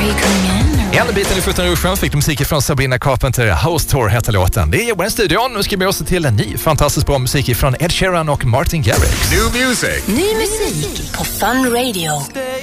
En biten i Foten Rouge fick musik från Sabrina Carpenter. House Tour heter låten. Det är Johan i studion. Nu ska vi också till en ny fantastiskt bra musik från Ed Sheeran och Martin Garrix. New music. Ny musik på Fun Radio.